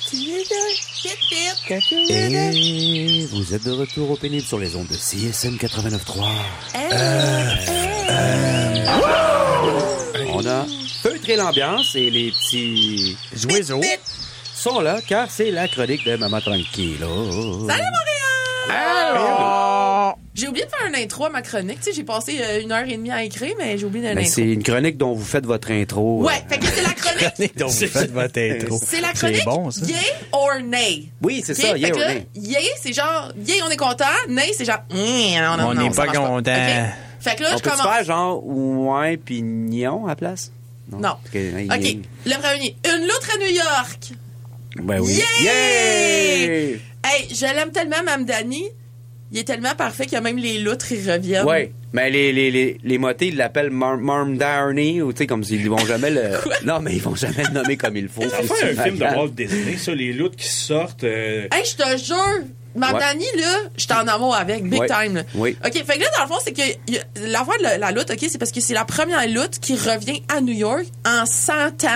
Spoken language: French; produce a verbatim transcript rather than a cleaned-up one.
Et vous êtes de retour au pénible sur les ondes de C S M quatre-vingt-neuf trois. Euh, euh, On a feutré l'ambiance et les petits oiseaux sont là car c'est la chronique de Maman Tranquille. Salut Montréal! Allô? J'ai oublié de faire une intro à ma chronique. Tu sais, j'ai passé euh, une heure et demie à écrire, mais j'ai oublié d'une Ben, intro. c'est une chronique dont vous faites votre intro. Ouais, fait que c'est la chronique. chronique dont vous faites votre intro. C'est la chronique. C'est bon, ça. Yay or nay. Oui, c'est Okay? ça, Fait yeah que or là, nay. Yay, c'est genre, yay, on est content. Nay, c'est genre, mm, non, non, On non, n'est ça pas marche content. Ok? Fait que là, On je peut commence. faire genre ouais puis nion à la place? Non. Parce que, hey, OK. hey. Le premier. Une loutre à New York. Ben oui. Yeah! Yeah! Hey, je l'aime tellement, Mme Dani. Il est tellement parfait que même les loutres, ils reviennent. Ouais, mais les les les les motés ils l'appellent Marm Marm Downey ou tu sais comme s'ils vont jamais le non mais ils vont jamais le nommer comme il faut. Ça fait un film de Walt Disney, ça, les loutres qui sortent. Euh... Hey, je te jure, Mme Ouais. Dani, là, je suis en amour avec, big Ouais. time. Là. Oui. OK, fait que là, dans le fond, c'est que y a- l'affaire de la, la loutre, OK, c'est parce que c'est la première loutre qui revient à New York en cent ans.